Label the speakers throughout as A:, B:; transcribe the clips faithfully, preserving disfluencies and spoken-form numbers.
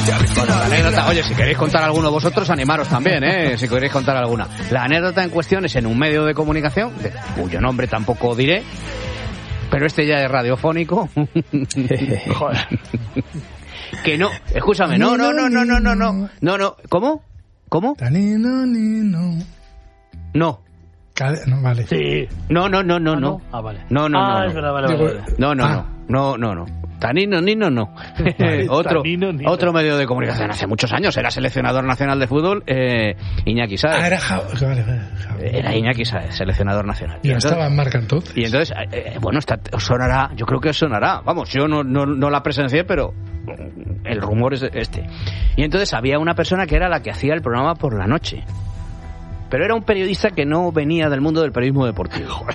A: Bueno, la anécdota, oye, si queréis contar alguno vosotros, animaros también, ¿eh? Si queréis contar alguna. La anécdota en cuestión es en un medio de comunicación, de cuyo nombre tampoco diré, pero este ya es radiofónico. Joder. Que no, escúchame, no, no, no, no, no, no, no, no, no, ¿cómo? ¿Cómo? No.
B: No, vale.
C: Sí.
A: No, no, no, no,
C: ah,
A: no.
C: no. Ah, vale.
A: No, no,
C: ah,
A: no.
C: Es verdad, vale, vale, vale.
A: No, no,
B: ah.
A: no, no, no, no. Tanino, Nino, no. Vale, otro,
C: Tanino, Nino.
A: otro medio de comunicación hace muchos años. Era seleccionador nacional de fútbol, eh, Iñaki Sáez.
B: Ah, era Javi. Vale, vale, Javi.
A: Era Iñaki Sáez, seleccionador nacional.
B: Y, y entonces, estaba en marca entonces.
A: Y entonces, eh, bueno, está, os sonará, yo creo que os sonará. Vamos, yo no, no, no la presencié, pero el rumor es este. Y entonces había una persona que era la que hacía el programa por la noche. Pero era un periodista que no venía del mundo del periodismo deportivo.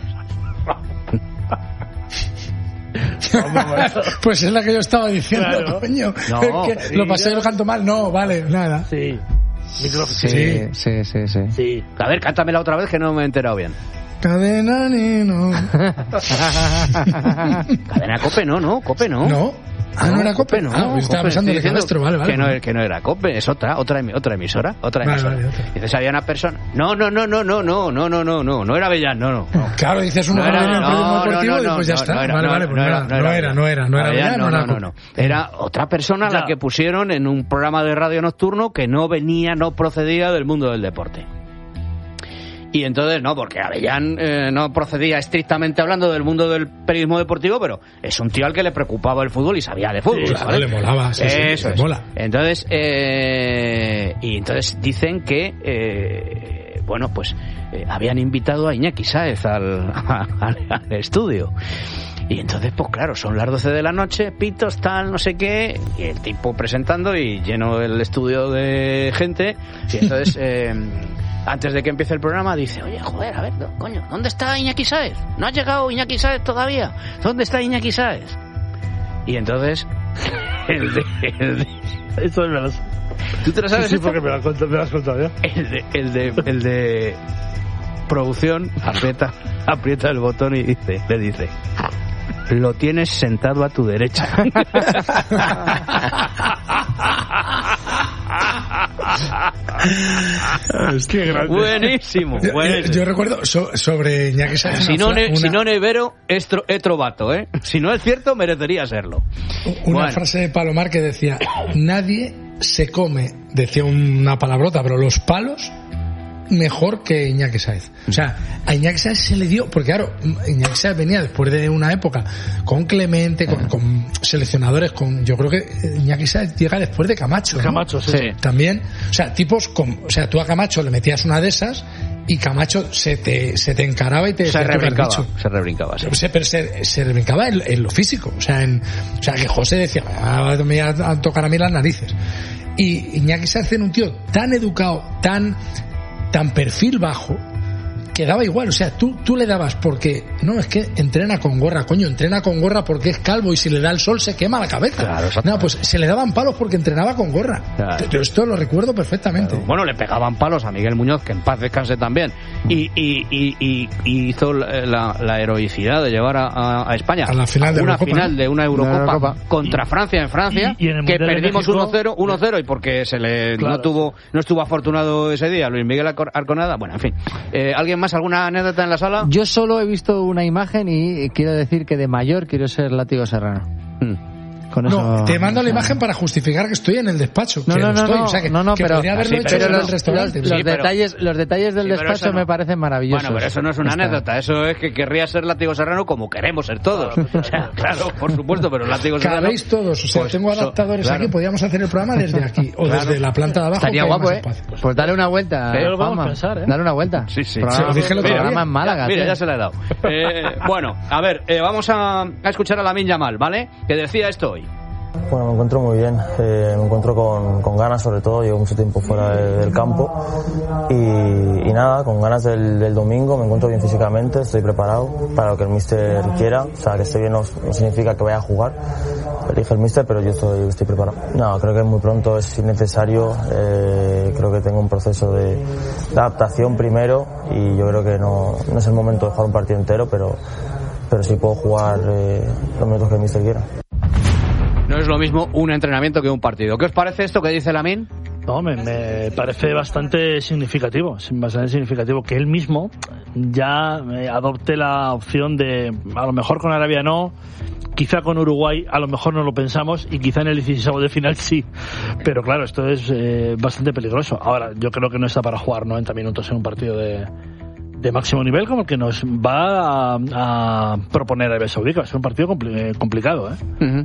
B: Pues es la que yo estaba diciendo,
C: claro.
B: coño.
A: No,
B: que lo pasé y lo canto mal. No, vale, nada.
C: Sí. Micrófono.
A: Sí, sí, sí, sí,
C: sí.
A: A ver, cántamela otra vez que no me he enterado bien.
B: Cadena Nino.
A: Cadena Cope no, no, Cope no.
B: No. Ah, no, no era Cope, no. Ah, pues estaba pensando en el nuestro, vale, vale.
A: Que no, que no era Cope, es otra, otra, otra emisora, otra
B: vale,
A: emisora.
B: Vale, otra.
A: Entonces había una persona. No, no, no, no, no, no, no, no, no, no, no era Avellán, no, no.
B: Claro, dices uno
A: no era,
B: no, no,
A: no,
B: deportivo
A: no,
B: y pues ya
A: no,
B: está.
A: No era,
B: vale, vale, pues no era, no era, no era, no era Avellán, no,
A: no, no, no. Era otra persona la que pusieron en un programa de radio nocturno que no venía, no procedía del mundo del deporte. Y entonces, no, porque Avellán eh, no procedía estrictamente hablando del mundo del periodismo deportivo, pero es un tío al que le preocupaba el fútbol y sabía de fútbol.
B: Sí,
A: ¿vale?
B: claro, le molaba, sí,
A: Eso
B: sí,
A: es.
B: mola.
A: Entonces, eh, y entonces dicen que, eh, bueno, pues eh, habían invitado a Iñaki Sáez al, al, al estudio. Y entonces, pues claro, son las doce de la noche, pitos, tal, no sé qué, y el tipo presentando y lleno el estudio de gente. Y entonces, eh, antes de que empiece el programa, dice, oye, joder, a ver, coño, ¿dónde está Iñaki Sáez? ¿No ha llegado Iñaki Sáez todavía? ¿Dónde está Iñaki Sáez? Y entonces, el de... El de
C: Esto es verdad.
A: ¿Tú te lo sabes?
C: Sí, sí,
A: esto?
C: porque me lo has contado, me lo has contado ya.
A: El de... El de, el de producción aprieta, aprieta el botón y dice, le dice... Lo tienes sentado a tu derecha.
C: Qué grande.
A: Buenísimo, buenísimo.
B: Yo, yo recuerdo so, sobre Iñaki Sáez.
A: Si no,
B: una,
A: ne, si no nevero, es, tro, es trovato, ¿eh? Si no es cierto, merecería serlo.
B: Una
A: bueno.
B: frase de Palomar que decía, nadie se come, decía una palabrota, pero los palos mejor que Iñaki Sáez. O sea, a Iñaki Sáez se le dio, porque claro, Iñaki Sáez venía después de una época con Clemente, con, con seleccionadores, con, yo creo que Iñaki Sáez llega después de Camacho, ¿no?
C: Camacho, sí.
A: sí.
B: También, o sea, tipos con, o sea, tú a Camacho le metías una de esas y Camacho se te, se te encaraba y te
A: se rebrincaba,
B: dicho.
A: se rebrincaba, sí.
B: Pero se, pero se, se rebrincaba en, en lo físico, o sea, en, o sea, que José decía, ah, me voy a, a tocar a mí las narices. Y Iñaki Sáez era un tío tan educado, tan tan perfil bajo, que daba igual, o sea, tú, tú le dabas porque, no, es que entrena con gorra, coño, entrena con gorra porque es calvo y si le da el sol se quema la cabeza.
A: Claro,
B: no, pues se le daban palos porque entrenaba con gorra.
A: Claro.
B: Yo esto lo recuerdo perfectamente.
A: Claro. Bueno, le pegaban palos a Miguel Muñoz, que en paz descanse también, y, y, y, y, y hizo la, la, la heroicidad de llevar a, a España
B: a la final de
A: una
B: Eurocopa,
A: final
B: ¿no?
A: de una Eurocopa,
D: Una Eurocopa.
A: contra Francia en Francia,
C: y, y en el
A: que
C: Mundial de
A: perdimos
C: México,
A: uno cero, uno cero y porque se le
C: claro,
A: no tuvo
C: sí.
A: no estuvo afortunado ese día Luis Miguel Arconada. Bueno, en fin, eh, ¿alguien más, alguna anécdota en la sala?
D: Yo solo he visto una imagen y quiero decir que de mayor quiero ser Látigo Serrano.
A: Hmm.
D: Con
B: No,
D: eso,
B: te mando
D: o sea,
B: la imagen para justificar que estoy en el despacho.
D: No,
B: que
D: no, no,
B: estoy,
D: no,
B: o sea, que,
D: no, no,
B: que
D: pero,
B: podría haberlo
A: sí,
B: hecho
A: pero
B: en
A: los-
B: el restaurante.
D: Los,
A: Sí, pero-
D: detalles, los detalles del
A: Sí, pero
D: despacho
A: eso no.
D: me parecen maravillosos.
A: Bueno, pero eso no es una
D: Está.
A: anécdota, eso es que querría ser Látigo Serrano como queremos ser todos. O sea, claro, por supuesto, pero Látigo Serrano...
B: Cabéis todos, o sea,
A: pues,
B: tengo
A: so-
B: adaptadores
A: claro.
B: aquí, podríamos hacer el programa desde aquí o
A: Claro.
B: desde la planta de abajo.
D: Estaría
B: que hay
D: guapo,
B: más
D: ¿eh?
B: espacio.
D: Pues dale una vuelta.
C: Pero lo vamos
D: Juanma.
C: a pensar, ¿eh?
D: Dale una vuelta.
A: Sí, sí.
D: Programa,
B: Se lo dije el otro
D: programa
B: día.
D: en Málaga.
A: Mira,
D: tío.
A: ya se la he dado. Eh, bueno, a ver, eh, vamos a, a escuchar a Lamine Yamal, ¿vale? Que decía esto hoy.
E: Bueno, me encuentro muy bien, eh, me encuentro con, con ganas sobre todo, llevo mucho tiempo fuera de, del campo y, y nada, con ganas del, del domingo, me encuentro bien físicamente, estoy preparado para lo que el míster quiera, o sea que estoy bien no, no significa que vaya a jugar, elige el míster, pero yo estoy, estoy preparado. No, creo que muy pronto es innecesario, eh, creo que tengo un proceso de, de adaptación primero y yo creo que no, no es el momento de jugar un partido entero, pero, pero sí puedo jugar eh, los minutos que el míster quiera.
A: No es lo mismo un entrenamiento que un partido. ¿Qué os parece esto que dice Lamine?
C: No, me, me parece bastante significativo, bastante significativo que él mismo ya adopte la opción de, a lo mejor con Arabia no, quizá con Uruguay a lo mejor no lo pensamos y quizá en el dieciséis de final sí, pero claro, esto es eh, bastante peligroso. Ahora, yo creo que no está para jugar noventa minutos en un partido de, de máximo nivel como el que nos va a, a proponer Arabia Saudí, que va a ser un partido compli- complicado, ¿eh?
A: Uh-huh.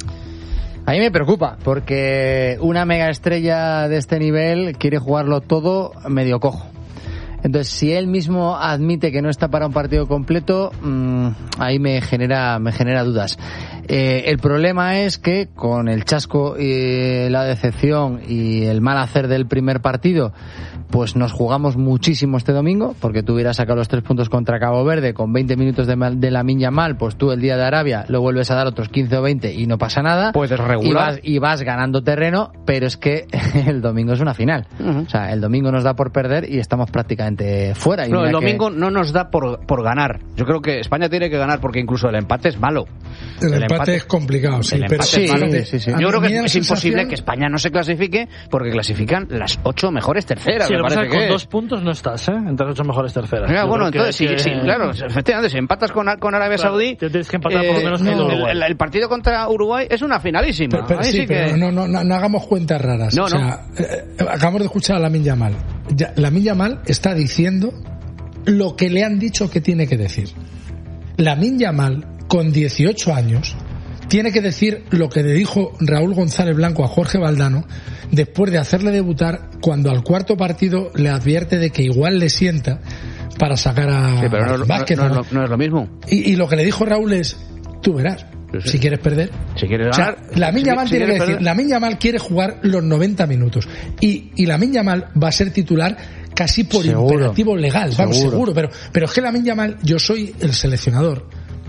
D: A mí me preocupa, porque una mega estrella de este nivel quiere jugarlo todo medio cojo. Entonces, si él mismo admite que no está para un partido completo, mmm, ahí me genera me genera dudas. Eh, el problema es que con el chasco y la decepción y el mal hacer del primer partido, pues nos jugamos muchísimo este domingo, porque tú hubieras sacado los tres puntos contra Cabo Verde con veinte minutos de, de Lamine Yamal, pues tú el día de Arabia lo vuelves a dar otros quince o veinte y no pasa nada.
A: Puedes regular.
D: Y vas, y vas ganando terreno, pero es que el domingo es una final. Uh-huh. O sea, el domingo nos da por perder y estamos prácticamente fuera. Y
A: no, el
D: que...
A: domingo no nos da por, por ganar. Yo creo que España tiene que ganar porque incluso el empate es malo.
B: El, el empate, empate es complicado, sí. Pero
A: sí,
B: es malo.
A: Sí, sí, sí. Yo creo que es imposible que España no se clasifique porque clasifican las ocho mejores terceras.
C: Sí,
A: me parece que
C: con
A: es.
C: dos puntos no estás, ¿eh? Entre las ocho mejores terceras.
A: Mira, bueno,
C: que,
A: entonces, sí,
C: que...
A: sí, claro, efectivamente, si empatas con, con Arabia
C: claro,
A: Saudí,
C: tienes que empatar eh, por lo menos
A: no,
C: con Uruguay.
A: El, el partido contra Uruguay es una finalísima.
B: Pero, pero, sí,
A: sí
B: pero
A: que...
B: no, no, no, no hagamos cuentas raras.
A: No,
B: o sea,
A: no.
B: Eh, acabamos de escuchar a Lamine Yamal. Ya, Lamine Yamal está diciendo lo que le han dicho que tiene que decir. Lamine Yamal, con dieciocho años, tiene que decir lo que le dijo Raúl González Blanco a Jorge Valdano después de hacerle debutar, cuando al cuarto partido le advierte de que igual le sienta para sacar a
A: sí, pero no,
B: Vázquez.
A: No, no, no, no es lo mismo.
B: Y, y lo que le dijo Raúl es, tú verás. Sí, sí. Si quieres perder,
A: si quieres ganar,
B: o sea, Lamine Yamal
A: si,
B: tiene
A: si
B: que decir,
A: perder.
B: Lamine Yamal quiere jugar los noventa minutos y, y Lamine Yamal va a ser titular casi por seguro, imperativo legal, vamos, seguro, seguro pero, pero es que Lamine Yamal, yo soy el seleccionador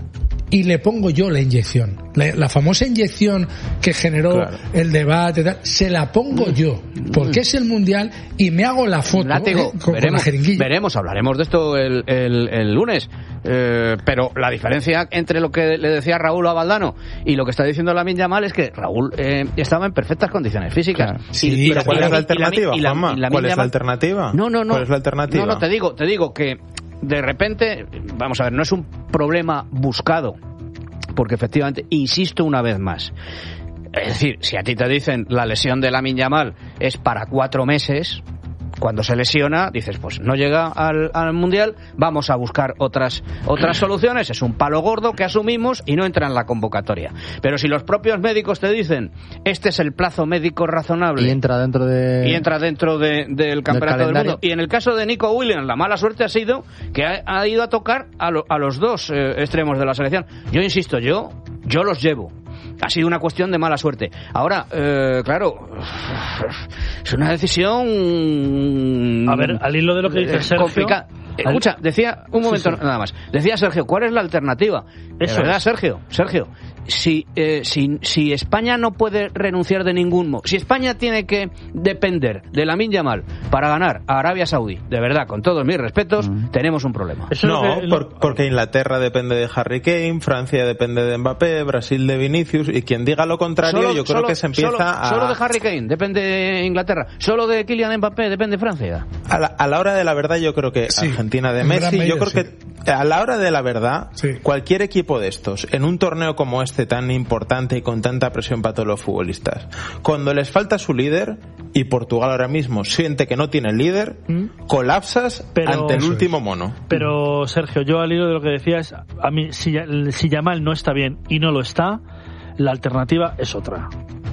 B: y le pongo yo la inyección, la, la famosa inyección que generó claro. el debate, tal, se la pongo mm. yo, porque mm. es el mundial y me hago la foto
A: Látigo,
B: eh, con,
A: veremos,
B: con la jeringuilla.
A: Veremos, hablaremos de esto el, el, el lunes, eh, pero la diferencia entre lo que le decía Raúl a Valdano y lo que está diciendo Lamine Yamal es que Raúl eh, estaba en perfectas condiciones físicas.
F: Claro. Sí, y, pero y, ¿cuál y, es la alternativa, y la, Juanma? Y la, ¿Cuál es la alternativa?
A: No, no, no.
F: ¿Cuál es la alternativa?
A: No, no, te digo, te digo que de repente, vamos a ver, no es un problema buscado, porque efectivamente, insisto una vez más, es decir, si a ti te dicen la lesión de Lamine Yamal es para cuatro meses, cuando se lesiona, dices, pues no llega al, al Mundial, vamos a buscar otras otras soluciones, es un palo gordo que asumimos y no entra en la convocatoria. Pero si los propios médicos te dicen, este es el plazo médico razonable,
D: y entra dentro de
A: y entra dentro de, del campeonato del, del mundo, y en el caso de Nico Williams, la mala suerte ha sido que ha, ha ido a tocar a, lo, a los dos eh, extremos de la selección. Yo insisto, yo yo los llevo. Ha sido una cuestión de mala suerte. Ahora, eh, claro, es una decisión...
C: A ver, al hilo de lo que dice Sergio...
A: Complica... Escucha, decía, un momento sí, sí. nada más, decía Sergio, ¿cuál es la alternativa? Eso de verdad, es. Sergio, Sergio, si, eh, si, si España no puede renunciar de ningún modo, si España tiene que depender de Lamine Yamal para ganar a Arabia Saudí, de verdad, con todos mis respetos, mm. tenemos un problema.
F: Eso no, que, por, porque Inglaterra depende de Harry Kane, Francia depende de Mbappé, Brasil de Vinicius, y quien diga lo contrario,
A: solo,
F: yo creo
A: solo,
F: que se empieza
A: solo,
F: a...
A: Solo de Harry Kane depende Inglaterra, solo de Kylian Mbappé depende Francia.
F: A la, a la hora de la verdad, yo creo que... Sí. Argentina de Messi, medida, yo creo sí. que a la hora de la verdad, sí. cualquier equipo de estos, en un torneo como este tan importante y con tanta presión para todos los futbolistas, cuando les falta su líder, y Portugal ahora mismo siente que no tiene líder, ¿Mm? colapsas pero, ante el último es. mono.
C: Pero Sergio, yo al hilo de lo que decías, a mí si, si Yamal no está bien y no lo está, la alternativa es otra.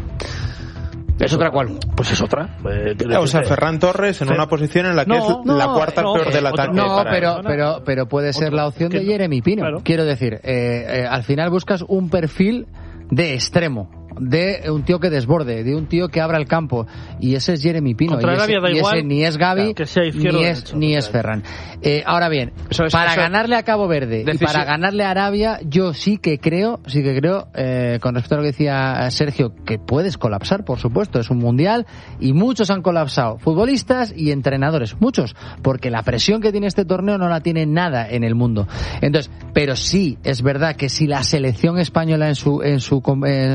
A: ¿Es otra cuál?
C: Pues es otra. Eh,
F: o sea, Ferran Torres en Fer... una posición en la que no, es no, la cuarta no, peor del eh, ataque.
D: No,
F: para
D: pero, pero, pero puede ser la opción de Jeremy Pino. Claro. Quiero decir, eh, eh, al final buscas un perfil de extremo, de un tío que desborde, de un tío que abra el campo, y ese es Jeremy Pino, y ese, y ese ni es Gavi, claro, ni es derecho, ni es Ferran. Eh, ahora bien, eso es, para eso ganarle a Cabo Verde decisión. y para ganarle a Arabia, yo sí que creo, sí que creo, eh, con respecto a lo que decía Sergio, que puedes colapsar, por supuesto, es un mundial y muchos han colapsado, futbolistas y entrenadores, muchos, porque la presión que tiene este torneo no la tiene nada en el mundo. Entonces, pero sí es verdad que si la selección española en su en su en su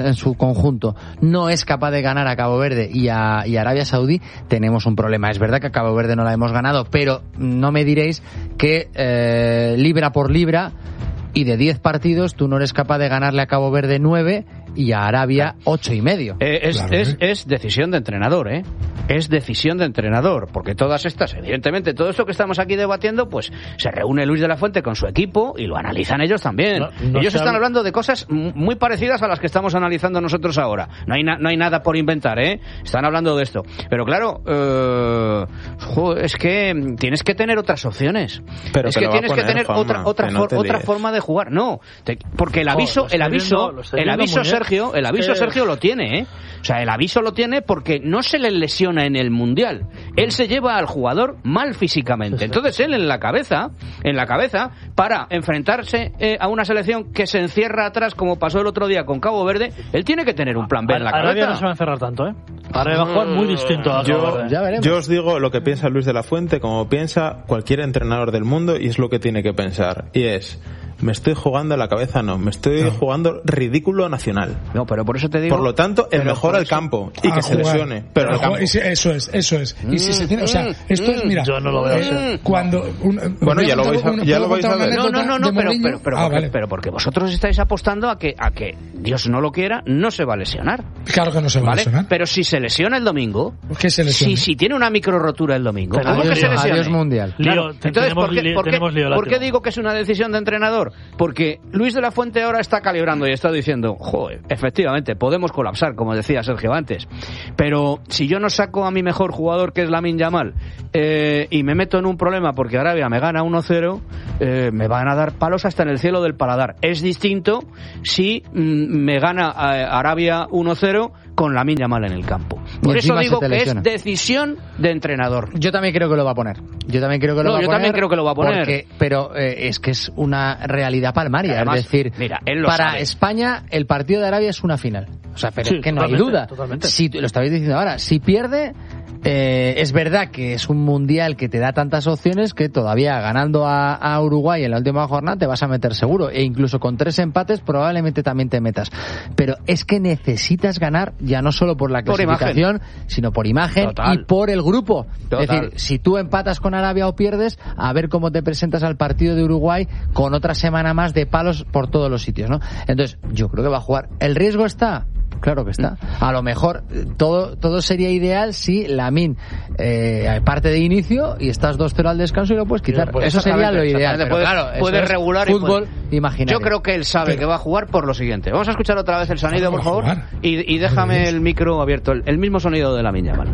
D: conjunto no es capaz de ganar a Cabo Verde y a, y a Arabia Saudí, tenemos un problema. Es verdad que a Cabo Verde no la hemos ganado, pero no me diréis que eh, libra por libra y de diez partidos tú no eres capaz de ganarle a Cabo Verde nueve y a Arabia ocho y medio.
A: Eh, es, claro, es, es decisión de entrenador, ¿eh? Es decisión de entrenador, porque todas estas, evidentemente, todo esto que estamos aquí debatiendo, pues se reúne Luis de la Fuente con su equipo y lo analizan ellos también. No, no ellos están hablando de cosas muy parecidas a las que estamos analizando nosotros ahora. No hay, na, no hay nada por inventar, ¿eh? Están hablando de esto. Pero claro, eh, jo, es que tienes que tener otras opciones.
F: Pero
A: es
F: que
A: tienes
F: poner,
A: que tener
F: Juanma,
A: otra otra,
F: que no
A: for, otra forma de jugar. No, te, porque el aviso,
C: oh,
A: el aviso,
C: viendo,
A: el aviso Sergio, el aviso
C: eh.
A: Sergio lo tiene, ¿eh? O sea, el aviso lo tiene porque no se le lesiona en el Mundial. Él se lleva al jugador mal físicamente. Entonces él en la cabeza, en la cabeza, para enfrentarse eh, a una selección que se encierra atrás, como pasó el otro día con Cabo Verde, él tiene que tener un plan B en la cabeza.
C: Arabia no se va a encerrar tanto, ¿eh? Arabia va a jugar muy distinto a
F: yo,
C: Cabo Verde.
F: Ya veremos. Yo os digo lo que piensa Luis de la Fuente, como piensa cualquier entrenador del mundo, y es lo que tiene que pensar. Y es... me estoy jugando la cabeza, no, me estoy no. jugando ridículo nacional.
A: No, pero por eso te digo...
F: Por lo tanto, el mejor al campo y que se lesione. Pero
B: al campo. Eso es, eso es. Y si se tiene, o sea, esto es, mira...
C: Yo no lo veo así.
B: Eh, cuando... Un,
F: bueno, ya lo vais a, ya lo vais a ver.
A: No, no, no, no pero, pero, pero, ah, porque, vale. pero porque vosotros estáis apostando a que, a que, Dios no lo quiera, no se va a lesionar.
B: Claro que no se va
A: ¿vale?
B: a lesionar.
A: Pero si se lesiona el domingo...
B: ¿Qué se lesiona?
A: Si, si tiene una micro rotura el domingo,
D: pero
A: ¿cómo
D: adiós,
A: que se lesiona?
D: Adiós mundial.
A: Claro.
C: Lío,
A: Entonces, ¿por qué,
C: lío,
A: por, qué,
C: lío
A: ¿por qué digo que es una decisión de entrenador? Porque Luis de la Fuente ahora está calibrando y está diciendo, joder, efectivamente, podemos colapsar, como decía Sergio antes, pero si yo no saco a mi mejor jugador, que es Lamine Yamal, eh, y me meto en un problema porque Arabia me gana uno cero, eh, me van a dar palos hasta en el cielo del paladar. Es distinto si mm, me gana eh, Arabia uno cero con Lamine Yamal en el campo. Por eso digo que es decisión de entrenador.
D: Yo también creo que lo va a poner. Yo también creo que lo
A: no,
D: va a
A: yo
D: poner.
A: Yo también creo que lo va a poner.
D: Porque, pero eh, es que es una realidad palmaria. Además, es decir,
A: mira, él lo
D: para
A: sabe.
D: España el partido de Arabia es una final. O sea, pero
C: sí,
D: es que no hay
C: totalmente,
D: duda.
C: Totalmente.
D: Si, lo estabais diciendo ahora, si pierde... Eh, es verdad que es un mundial que te da tantas opciones que todavía ganando a, a Uruguay en la última jornada te vas a meter seguro, e incluso con tres empates probablemente también te metas, pero es que necesitas ganar ya no solo por la clasificación, por sino por imagen Total. y por el grupo. Total. Es decir, si tú empatas con Arabia o pierdes, a ver cómo te presentas al partido de Uruguay con otra semana más de palos por todos los sitios, ¿no? Entonces yo creo que va a jugar. ¿El riesgo está? Claro que está. A lo mejor todo todo sería ideal si Lamine eh, parte de inicio y estás dos cero al descanso y lo puedes quitar. Pues eso sería lo ideal. Pero
A: puedes,
D: claro,
A: puedes regular
D: fútbol
A: y
D: imaginario.
A: Yo creo que él sabe pero, que va a jugar por lo siguiente. Vamos a escuchar otra vez el sonido, por favor. Y, y déjame el micro abierto. El, el mismo sonido de Lamine Yamal.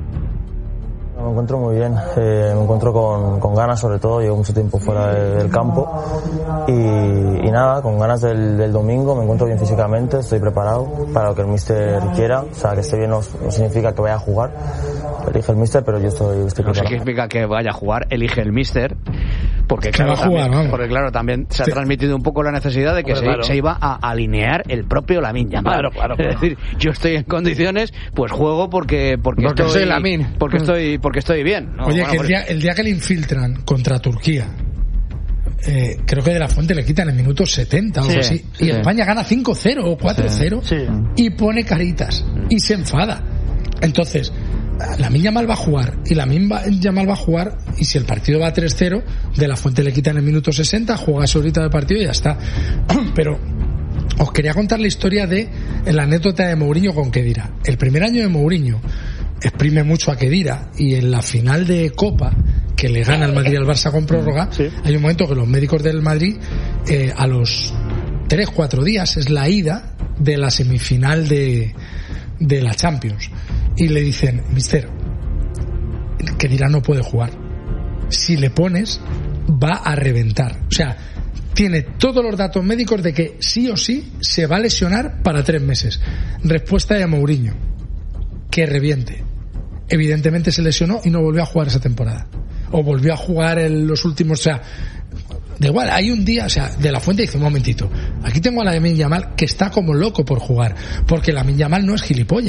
E: Me encuentro muy bien, eh, me encuentro con, con ganas sobre todo, llevo mucho tiempo fuera de, del campo y, y nada, con ganas del, del domingo, me encuentro bien físicamente, estoy preparado para lo que el míster quiera, o sea que esté bien no, no significa que vaya a jugar, elige el míster, pero yo estoy, estoy
A: no
E: preparado.
A: No significa que vaya a jugar, elige el míster, porque claro,
B: jugar,
A: también, porque claro, también se ha sí. transmitido un poco la necesidad de que se, claro. se iba a alinear el propio Lamine Yamal.
C: Claro, claro, claro.
A: Es decir, yo estoy en condiciones, pues juego porque porque,
D: porque
A: estoy,
D: soy Lamine.
A: porque estoy porque estoy bien. ¿no?
B: Oye,
A: bueno,
B: que el día, el día que le infiltran contra Turquía, eh, creo que de la Fuente le quitan el minuto setenta o sí, algo así, y sí. España gana cinco cero o cuatro cero sí. sí. y pone caritas y se enfada. Entonces, Lamine Yamal va a jugar y Lamine Yamal va a jugar y si el partido va a tres cero, de la Fuente le quitan el minuto sesenta, juega su horita de partido y ya está. Pero os quería contar la historia de la anécdota de Mourinho con Khedira. El primer año de Mourinho exprime mucho a Khedira y en la final de Copa que le gana el Madrid al Barça con prórroga, sí. hay un momento que los médicos del Madrid eh, a los tres cuatro días es la ida de la semifinal de, de la Champions y le dicen, mister, Khedira no puede jugar, si le pones va a reventar, o sea, tiene todos los datos médicos de que sí o sí se va a lesionar para tres meses. Respuesta de Mourinho, que reviente. Evidentemente se lesionó y no volvió a jugar esa temporada. O volvió a jugar en los últimos, o sea, da igual, hay un día, o sea, de la Fuente dice, un momentito, aquí tengo a Lamine Yamal que está como loco por jugar, porque Lamine Yamal no es gilipollas,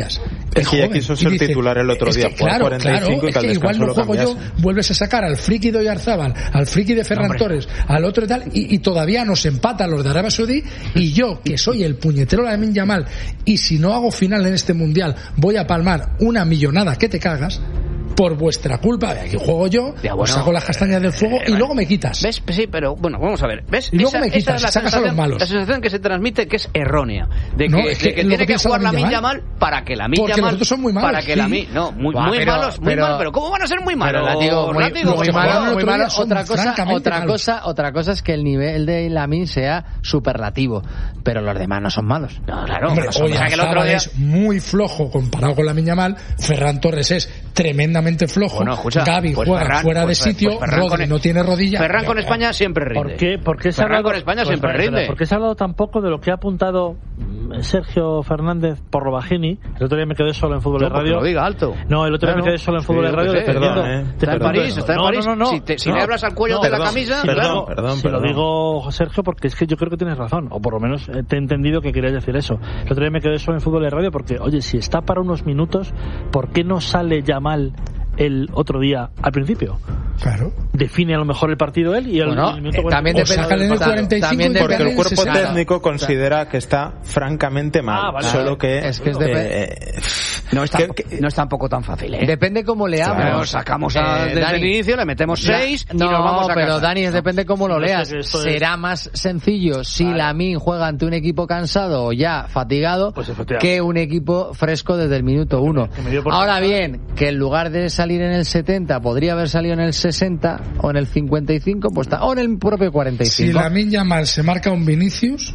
F: Es que ya quiso ser dice, titular el otro día,
B: que, claro, cuarenta y cinco claro, y que, que igual no juego yo, vuelves a sacar al friki de Oyarzábal, al friki de Ferran Hombre. Torres, al otro y tal, y, y todavía nos empatan los de Arabia Saudí, y yo, que soy el puñetero de Lamine Yamal, y si no hago final en este mundial, voy a palmar una millonada que te cagas. Por vuestra culpa, aquí juego yo, ya, bueno, saco las castañas del fuego eh, y luego me quitas.
A: ¿Ves? Sí, pero bueno, vamos a ver. ¿Ves?
B: Y luego
A: esa,
B: me quitas, es la sacas a los malos.
A: La sensación que se transmite que es errónea. De que, no, es que, de que tiene que jugar Lamine Yamal para que Lamine Yamal.
B: Porque los otros son muy malos.
A: Para que
B: sí.
A: Lamine. No, muy, Buah, muy pero, malos, muy pero, malos. Pero ¿cómo van a ser muy malos?
D: Pero, digo, muy, látigo, muy, muy malos, muy malos. Otra cosa, otra cosa, otra cosa es que el nivel de Lamine sea superlativo. Pero los demás no son malos.
B: No, claro. Hombre, oye, o sea, que el otro día es muy flojo comparado con Lamine Yamal. Ferran Torres es tremendamente flojo.
A: Bueno, escucha,
B: Gavi
A: pues
B: juega
A: Ferran,
B: fuera
A: pues,
B: de sitio,
A: pues Ferran
B: Rodri
A: con,
B: no tiene rodilla.
A: Ferran con España siempre rinde.
C: ¿Por qué, por qué se
A: Ferran
C: ha hablado,
A: con España
C: pues,
A: siempre
C: espera,
A: rinde.
C: ¿Por qué se ha hablado tan poco de lo que ha apuntado Sergio Fernández por lo bajini? El otro día me quedé solo en Fútbol de Radio.
A: Lo diga alto.
C: No, el otro día claro. me quedé solo en Fútbol de Radio.
A: Sí,
C: defendiendo,
A: perdón, eh. Está en París, está en
C: no,
A: París.
C: No, no, no.
A: Si, te, si
C: no,
A: le hablas al cuello
C: no,
A: de
C: perdón,
A: la camisa,
C: perdón,
A: claro.
C: Perdón, se perdón. Lo digo, Sergio, porque es que yo creo que tienes razón. O por lo menos te he entendido que querías decir eso. El otro día me quedé solo en Fútbol de Radio porque, oye, si está para unos minutos, ¿por qué no sale Yamal el otro día al principio?
B: Claro.
C: Define a lo mejor el partido él y el,
D: bueno,
C: el minuto
D: eh, también
B: depende del cuarenta y cinco
D: también
F: porque el cuerpo
B: sesenta.
F: técnico considera que está francamente mal. Ah, vale. Solo que
D: es que es
F: eh,
A: no, es tampoco, no es tampoco tan fácil, ¿eh?
D: Depende cómo le hables.
A: Claro, sacamos a, eh, desde Dani, el inicio, le metemos seis y
D: no,
A: nos vamos a
D: pero
A: casa.
D: Dani, depende cómo lo
C: no
D: leas.
C: Es...
D: Será más sencillo si vale. Lamine juega ante un equipo cansado o ya fatigado pues que un equipo fresco desde el minuto uno. Ahora bien, que en lugar de salir en el setenta podría haber salido en el sesenta o en el cincuenta y cinco, pues está, o en el propio cuarenta y cinco.
B: Si Lamine Yamal se marca un Vinicius,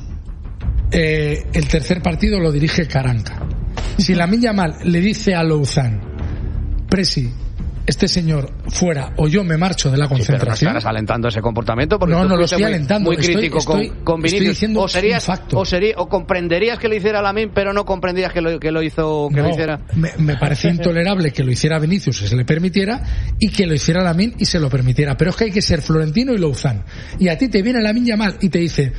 B: eh, el tercer partido lo dirige Caranca. Si Lamine Yamal le dice a Louzán, Presi, este señor fuera o yo me marcho de la concentración.
A: Sí, pero no estás alentando ese comportamiento porque
B: no, no lo estoy
A: muy,
B: alentando.
A: Muy crítico
B: estoy,
A: con, con Vinicius. O serías, o sería, o comprenderías que lo hiciera Lamine, pero no comprendías que lo, que lo hizo, que
B: no,
A: lo hiciera.
B: Me, me parece intolerable que lo hiciera Vinicius y se le permitiera, y que lo hiciera Lamine y se lo permitiera. Pero es que hay que ser Florentino y Louzán. Y a ti te viene Lamine Yamal y te dice,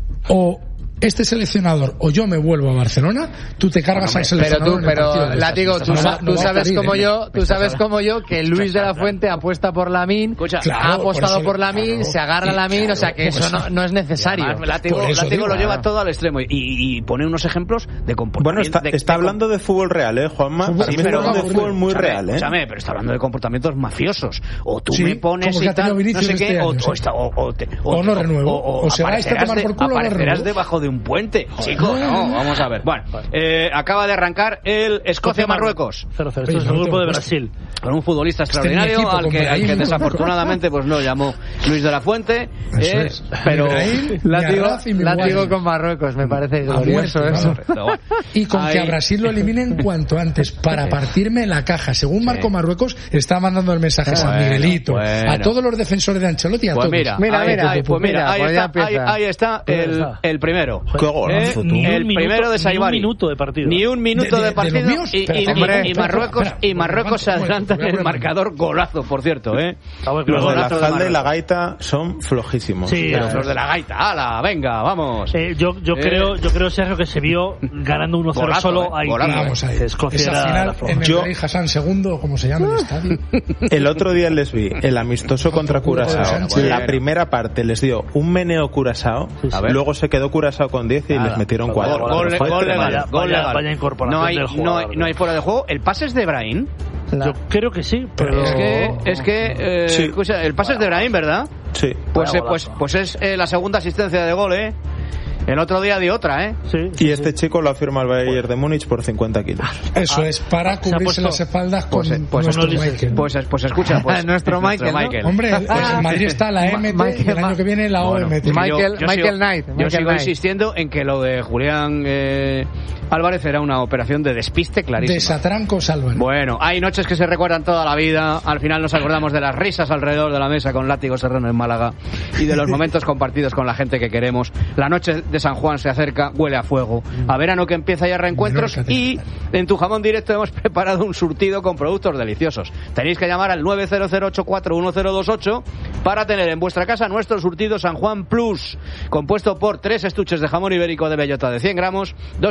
B: o este seleccionador o yo me vuelvo a Barcelona, tú te cargas no, al seleccionador.
D: Pero tú, pero Látigo, tú, no, no tú sabes como ¿eh? yo, tú sabes como yo que Luis de la Fuente apuesta por Lamine, claro, ha apostado por, por Lamine, claro, se agarra a Lamine, claro, o sea que eso no, no es necesario.
A: Además, Látigo, Látigo lo lleva todo al extremo y, y pone unos ejemplos de comportamiento.
F: Bueno, está,
A: de,
F: está
A: de,
F: hablando de fútbol real, ¿eh, Juanma?
A: Sí,
F: Para mí
A: pero
F: está hablando de fútbol muy
A: escúchame,
F: real, ¿eh?
A: Escúchame, pero está hablando de comportamientos mafiosos. O tú
B: sí,
A: me pones y tal, no sé qué, o, o, o,
B: o no renuevo, o se va a tomar por culo o no renuevo.
A: Debajo de un puente. Chico, no, vamos a ver. Bueno, eh, acaba de arrancar el Escocia-Marruecos.
C: cero cero, esto es el grupo de Brasil.
A: Con un futbolista extraordinario equipo, al, que, al que desafortunadamente pues no llamó Luis de la Fuente. Eh,
B: es.
A: Pero
D: látigo, látigo con Marruecos, me parece glorioso eso.
B: Bueno. Y con Ahí. que a Brasil lo eliminen cuanto antes, para partirme la caja. Según Marco sí. Marruecos, está mandando el mensaje bueno, a San Miguelito, bueno. a todos los defensores de Ancelotti, a
A: pues
B: todos.
A: Mira,
D: mira,
A: ahí,
D: mira,
A: ahí, pues mira, ahí,
D: pues
A: está, ahí, ahí está el, el primero.
F: Qué golazo,
A: eh, el minuto, primero de Saibari.
C: Ni un minuto de partido.
A: Ni un minuto de, de, de partido. De míos, y, y, hombre, y, y Marruecos, espera, espera, y Marruecos se adelanta en el marcador. Golazo, por cierto, ¿eh?
F: Los de la falda y la gaita son flojísimos.
C: Sí,
A: los, los de la gaita. ¡Hala! Venga, vamos.
C: Eh, yo yo eh. creo, yo creo, Sergio, que se vio ganando uno cero solo
A: eh,
C: ahí.
B: Vamos ahí.
C: Escocia
B: Esa final en el yo, Rey Hassan segundo, como se llama el estadio.
F: El otro día les vi el amistoso contra Curazao. La primera parte les dio un meneo Curazao, sí, sí. Luego se quedó Curazao con diez y Nada. les metieron cuatro.
A: Gol, gol, gol legal. Gol legal.
C: Vaya incorporación
A: no hay,
C: del jugador,
A: no, no hay fuera de juego. ¿El pase es de Brahim?
C: Yo creo que sí, pero
A: es que es que eh, sí. escucha, el pase es de Brahim, ¿verdad?
F: Sí.
A: Pues eh, pues pues es eh, la segunda asistencia de gol, ¿eh? El otro día dio otra, ¿eh?
C: Sí,
F: y
C: sí,
F: este
C: sí.
F: chico lo firma el Bayern de Múnich por cincuenta kilos.
B: Eso ah, es, para cubrirse puesto, las espaldas con
A: pues, pues,
B: nuestro
A: pues,
B: Michael.
A: Pues, pues escucha, pues
D: nuestro Michael, ¿no?
A: Michael.
B: Hombre, pues en Madrid está la M T Michael, y el año que viene la bueno, O M T.
D: Michael,
A: yo, yo
D: Michael
A: sigo,
D: Knight.
A: Yo
D: Michael
A: sigo
D: Knight.
A: insistiendo en que lo de Julián eh, Álvarez era una operación de despiste clarísima.
B: De Satrancos Álvarez.
A: Bueno, hay noches que se recuerdan toda la vida. Al final nos acordamos de las risas alrededor de la mesa con Látigo Serrano en Málaga y de los momentos compartidos con la gente que queremos. La noche de San Juan se acerca, huele a fuego. A verano que empieza ya reencuentros y en Tu Jamón Directo hemos preparado un surtido con productos deliciosos. Tenéis que llamar al nueve cero cero ocho cuatro uno cero dos ocho para tener en vuestra casa nuestro surtido San Juan Plus, compuesto por tres estuches de jamón ibérico de bellota de cien gramos, dos estuches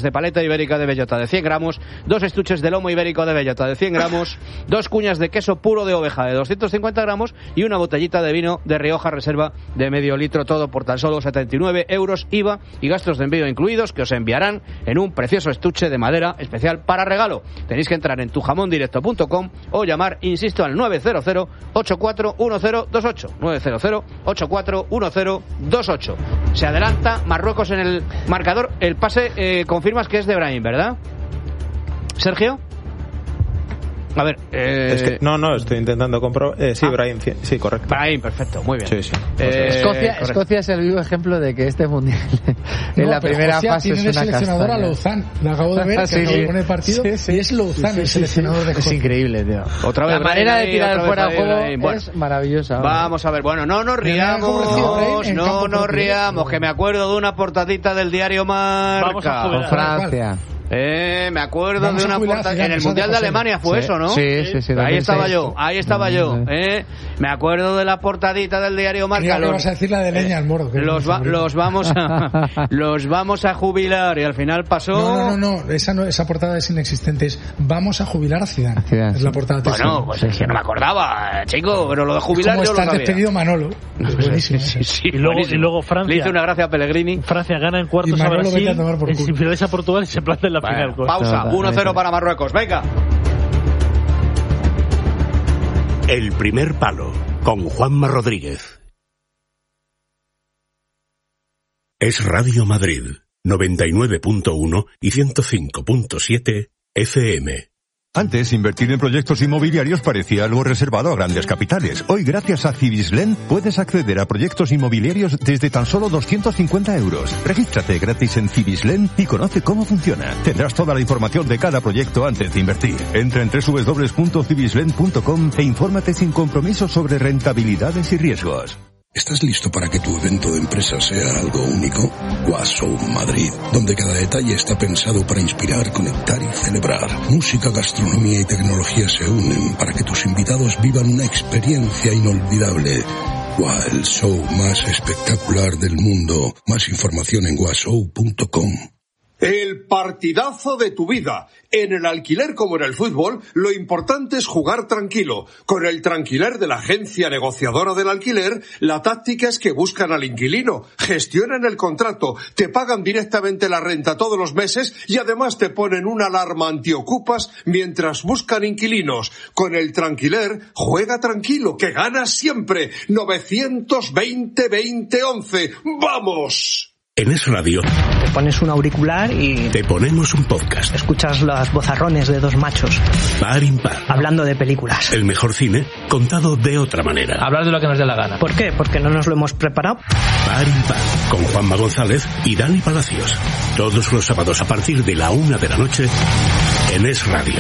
A: de paleta ibérica de bellota de cien gramos, dos estuches de lomo ibérico de bellota de cien gramos, dos cuñas de queso puro de oveja de doscientos cincuenta gramos y una botellita de vino de Rioja Reserva de medio litro, todo por tan solo setenta y nueve euros, I V A y gastos de envío incluidos, que os enviarán en un precioso estuche de madera especial para regalo. Tenéis que entrar en tu jamón directo punto com o llamar, insisto, al nueve cero cero, ocho cuatro uno cero dos ocho, nueve cero cero, ocho cuatro uno cero dos ocho. Se adelanta Marruecos en el marcador. El pase, eh, confirmas que es de Brahim, ¿verdad? ¿Sergio? A ver, eh...
F: es que, no, no, estoy intentando comprobar. Eh, sí, ah. Brahim, sí, correcto.
A: Brahim, perfecto, muy bien.
F: Sí, sí.
D: Eh, Escocia, Escocia es el vivo ejemplo de que este mundial en no, la primera
B: Escocia
D: fase
B: tiene
D: es una
B: el seleccionador
D: castaña.
B: a Louzan. Lo acabo de ver, que sí, sí. Pone el partido sí, sí. y es Louzan sí, sí, el seleccionador sí, sí. de Escocia.
D: Es increíble, tío.
A: Otra vez
D: la
A: Brahim,
D: manera de tirar fuera el juego
A: bueno,
D: es maravillosa.
A: Vamos a ver, bueno, no nos riamos, no nos riamos, que me acuerdo de una portadita del diario Marca.
C: Vamos a
D: con Francia.
A: Eh, me acuerdo Vamos de una portada en el Mundial de Alemania fue
D: sí.
A: eso, ¿no?
D: Sí, sí, sí.
A: Ahí estaba yo, ahí estaba yo, eh. Me acuerdo de la portadita del diario Marca.
B: Los, vas a decir la de leña al moro.
A: Los, va, los vamos a los vamos a jubilar y al final pasó.
B: No, no, no, no. Esa no, esa portada es inexistente. Es vamos a jubilar a Zidane. Zidane es la portada.
A: Bueno, pues es que no me acordaba, chico, pero lo de jubilar
B: es
A: yo lo sabía.
B: Como está despedido Manolo. Es buenísimo.
A: Sí, sí, sí,
C: y, luego, y luego Francia.
A: Le hizo una gracia a Pellegrini.
C: Francia gana en cuartos a Brasil, en semifinales a Portugal y se planta en la bueno, final.
A: Pausa. uno cero para Marruecos, venga.
G: El primer palo, con Juanma Rodríguez. Es Radio Madrid, noventa y nueve punto uno y ciento cinco punto siete F M.
H: Antes, invertir en proyectos inmobiliarios parecía algo reservado a grandes capitales. Hoy, gracias a Cibislen, puedes acceder a proyectos inmobiliarios desde tan solo doscientos cincuenta euros. Regístrate gratis en Cibislen y conoce cómo funciona. Tendrás toda la información de cada proyecto antes de invertir. Entra en doble u doble u doble u punto cibislen punto com e infórmate sin compromiso sobre rentabilidades y riesgos.
I: ¿Estás listo para que tu evento de empresa sea algo único? Washow Madrid, donde cada detalle está pensado para inspirar, conectar y celebrar. Música, gastronomía y tecnología se unen para que tus invitados vivan una experiencia inolvidable. Wow, el show más espectacular del mundo. Más información en washow punto com.
J: El partidazo de tu vida. En el alquiler como en el fútbol, lo importante es jugar tranquilo. Con el Tranquiler de la agencia negociadora del alquiler, la táctica es que buscan al inquilino, gestionan el contrato, te pagan directamente la renta todos los meses y además te ponen una alarma antiocupas mientras buscan inquilinos. Con el Tranquiler, juega tranquilo, que ganas siempre. novecientos veinte veinte once. ¡Vamos!
G: En Es Radio
K: te pones un auricular y
G: te ponemos un podcast.
K: Escuchas los vozarrones de dos machos
G: par impar
K: hablando de películas.
G: El mejor cine contado de otra manera.
K: Hablar de lo que nos dé la gana. ¿Por qué? Porque no nos lo hemos preparado.
G: Par impar con Juanma González y Dani Palacios. Todos los sábados a partir de la una de la noche en Es Radio.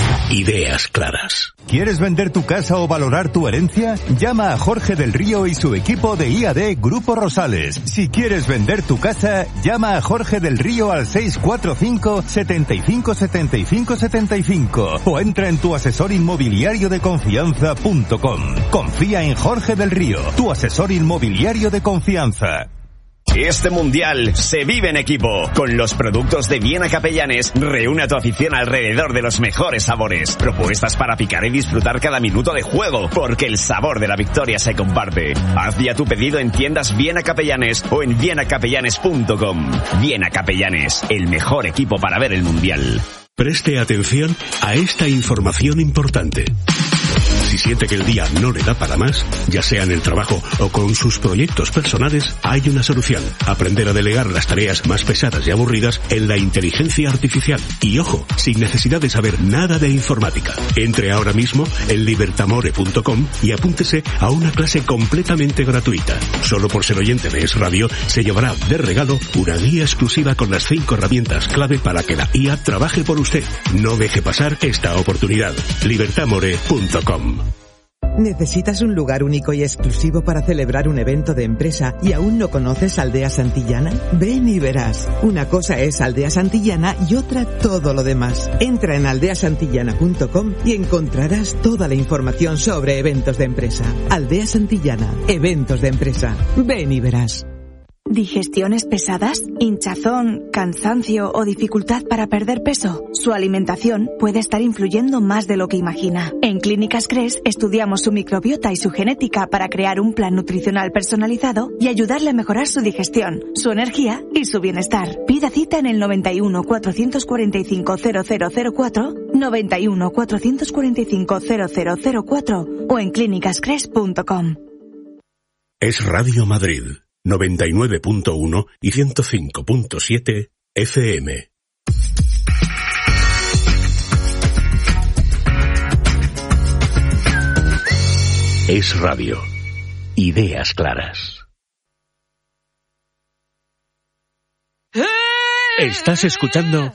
G: Ideas claras.
H: ¿Quieres vender tu casa o valorar tu herencia? Llama a Jorge del Río y su equipo de I A D Grupo Rosales. Si quieres vender tu casa, llama a Jorge del Río al seis cuatro cinco, setenta y cinco, setenta y cinco, setenta y cinco o entra en tu asesor inmobiliario de confianza punto com. Confía en Jorge del Río, tu asesor inmobiliario de confianza.
L: Este mundial se vive en equipo. Con los productos de Viena Capellanes, reúne a tu afición alrededor de los mejores sabores. Propuestas para picar y disfrutar cada minuto de juego, porque el sabor de la victoria se comparte. Haz ya tu pedido en tiendas Viena Capellanes o en viena capellanes punto com. Viena Capellanes, el mejor equipo para ver el mundial.
G: Preste atención a esta información importante. Si siente que el día no le da para más, ya sea en el trabajo o con sus proyectos personales, hay una solución. Aprender a delegar las tareas más pesadas y aburridas en la inteligencia artificial. Y ojo, sin necesidad de saber nada de informática. Entre ahora mismo en libertamore punto com y apúntese a una clase completamente gratuita. Solo por ser oyente de Es Radio, se llevará de regalo una guía exclusiva con las cinco herramientas clave para que la I A trabaje por usted. No deje pasar esta oportunidad. libertamore punto com.
M: ¿Necesitas un lugar único y exclusivo para celebrar un evento de empresa y aún no conoces Aldea Santillana? Ven y verás. Una cosa es Aldea Santillana y otra todo lo demás. Entra en aldea santillana punto com y encontrarás toda la información sobre eventos de empresa. Aldea Santillana, eventos de empresa. Ven y verás.
N: ¿Digestiones pesadas? ¿Hinchazón, cansancio o dificultad para perder peso? Su alimentación puede estar influyendo más de lo que imagina. En Clínicas Cres estudiamos su microbiota y su genética para crear un plan nutricional personalizado y ayudarle a mejorar su digestión, su energía y su bienestar. Pida cita en el noventa y uno, cuatrocientos cuarenta y cinco, cero cero cero cuatro, noventa y uno, cuatrocientos cuarenta y cinco, cero cero cero cuatro o en clínicas cres punto com.
G: Es Radio Madrid. noventa y nueve punto uno y ciento cinco punto siete F M. Es radio. Ideas claras. Estás escuchando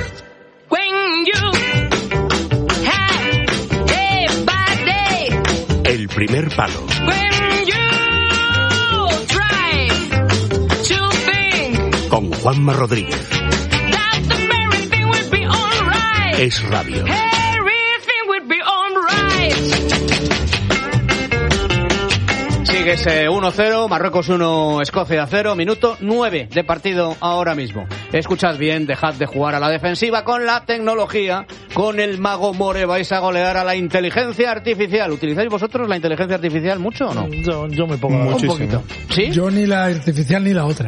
G: El Primer Palo. Con Juanma Rodríguez. Es radio.
A: Sigue ese uno cero, Marruecos uno, Escocia cero, minuto nueve de partido ahora mismo. Escuchad bien, dejad de jugar a la defensiva con la tecnología. Con el Mago More vais a golear a la inteligencia artificial. ¿Utilizáis vosotros la inteligencia artificial mucho o no?
C: Yo, yo me pongo
B: muchísimo.
A: Un poquito. ¿Sí?
B: Yo ni la artificial ni la otra.